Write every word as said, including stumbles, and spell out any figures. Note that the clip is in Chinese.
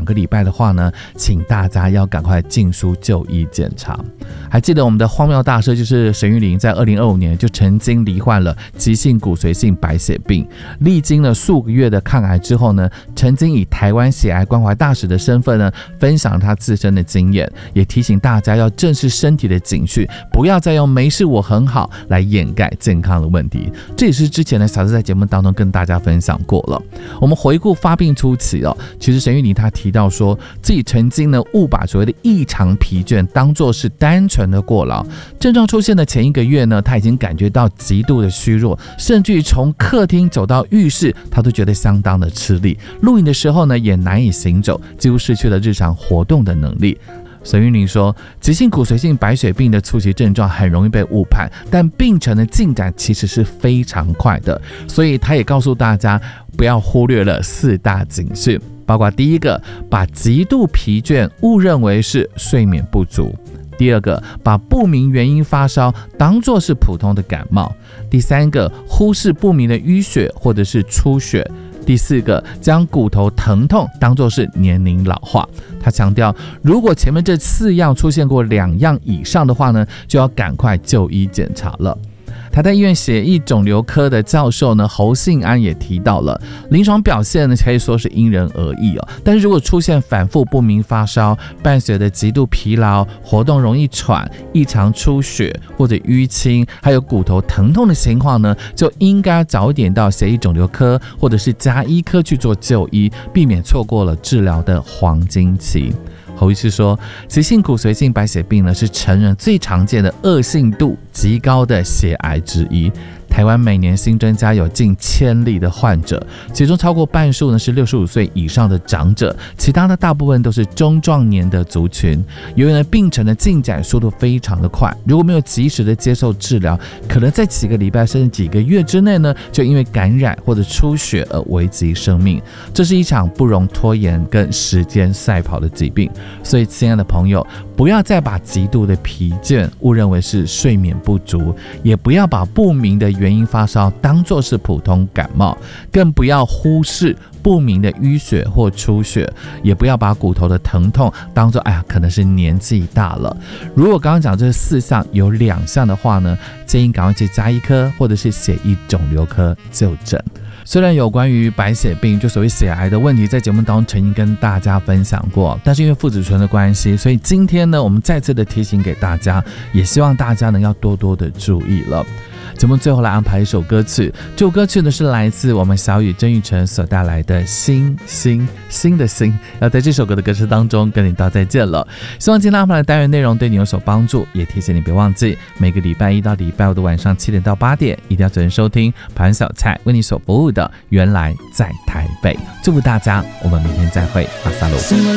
两个礼拜的话呢，请大家要赶快进书就医检查。还记得我们的荒谬大师就是沈玉琳，在二零二五年就曾经罹患了急性骨髓性白血病，历经了数个月的抗癌之后呢，曾经以台湾血癌关怀大使的身份呢，分享他自身的经验，也提醒大家要正视身体的警讯，不要再用没事我很好来掩盖健康的问题。这也是之前的小志在节目当中跟大家分享过了。我们回顾发病初期哦，其实沈玉琳她提到说自己曾经呢误把所谓的异常疲倦当作是单纯的过劳，症状出现的前一个月呢，她已经感觉到极度的虚弱，甚至于从客厅走到浴室，她都觉得相当的吃力，录影的时候呢也难以行走，几乎失去了日常活动的能力。沈玉琳说，急性骨髓性白血病的初期症状很容易被误判，但病程的进展其实是非常快的，所以他也告诉大家不要忽略了四大警讯，包括第一个，把极度疲倦误认为是睡眠不足；第二个，把不明原因发烧当作是普通的感冒；第三个，忽视不明的淤血或者是出血；第四个，将骨头疼痛当作是年龄老化。他强调，如果前面这四样出现过两样以上的话呢，就要赶快就医检查了。台大医院血液肿瘤科的教授呢侯信安也提到了，临床表现呢可以说是因人而异哦，但是如果出现反复不明发烧，伴随着极度疲劳、活动容易喘、异常出血或者淤青，还有骨头疼痛的情况呢，就应该早一点到血液肿瘤科或者是家医科去做就医，避免错过了治疗的黄金期。侯医师说，急性骨髓性白血病呢是成人最常见的恶性度极高的血癌之一。台湾每年新增加有近千例的患者，其中超过半数呢是六十五岁以上的长者，其他的大部分都是中壮年的族群。由于呢病程的进展速度非常的快，如果没有及时的接受治疗，可能在几个礼拜甚至几个月之内呢，就因为感染或者出血而危及生命。这是一场不容拖延跟时间赛跑的疾病，所以亲爱的朋友，不要再把极度的疲倦误认为是睡眠不足，也不要把不明的原因发烧当作是普通感冒，更不要忽视不明的淤血或出血，也不要把骨头的疼痛当作哎呀可能是年纪大了。如果刚刚讲这四项有两项的话呢，建议赶快去家医科或者是血液肿瘤科就诊。虽然有关于白血病就所谓血癌的问题在节目当中曾经跟大家分享过，但是因为父子醇的关系，所以今天呢我们再次的提醒给大家，也希望大家呢要多多的注意了。节目最后来安排一首歌曲，这首歌曲呢是来自我们小雨曾玉成所带来的新新新的新，要在这首歌的歌词当中跟你道再见了。希望今天安排的单元内容对你有所帮助，也提醒你别忘记每个礼拜一到礼拜五的晚上七点到八点一定要准时收听盘小菜为你所服务的原来在台北。祝福大家，我们明天再会，马萨罗。